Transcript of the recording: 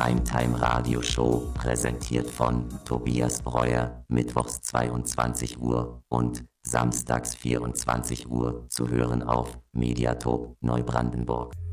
Primetime Radio Show, präsentiert von Tobias Breuer, mittwochs 22 Uhr und samstags 24 Uhr, zu hören auf Mediatop Neubrandenburg.